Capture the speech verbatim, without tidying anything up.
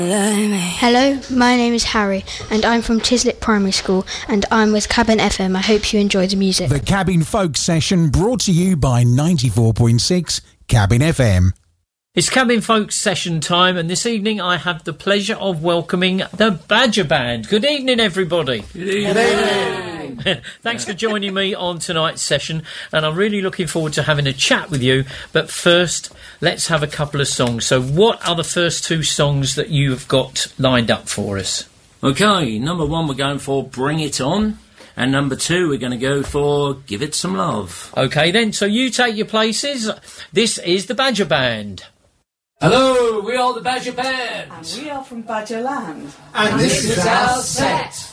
Hello, my name is Harry and I'm from Chislett Primary School and I'm with Cabin F M. I hope you enjoy the music. The Cabin Folk Session brought to you by ninety-four point six Cabin F M. It's Cabin Folk Session time, and this evening I have the pleasure of welcoming the Badger Band. Good evening, everybody. Good evening. Good evening. Thanks for joining me on tonight's session, and I'm really looking forward to having a chat with you. But first, let's have a couple of songs. So what are the first two songs that you've got lined up for us? OK, number one we're going for Bring It On. And number two, we're going to go for Give It Some Love. OK then, so you take your places. This is the Badger Band. Hello, we are the Badger Band. And we are from Badgerland. And, and this, this is our set.